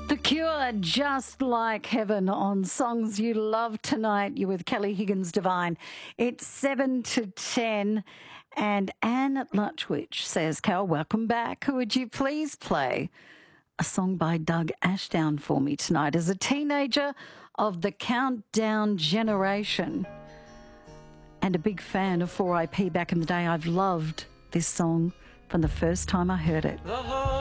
The Cure, Just Like Heaven on Songs You Love Tonight. You're with Kelly Higgins Divine. It's 7 to 10 and Anne at Lutchwich says, Cal, welcome back. Would you please play a song by Doug Ashdown for me tonight? As a teenager of the Countdown generation and a big fan of 4IP back in the day, I've loved this song from the first time I heard it.